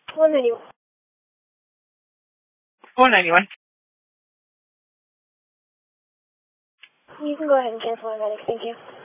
191. 491. You can go ahead and cancel already. Thank you.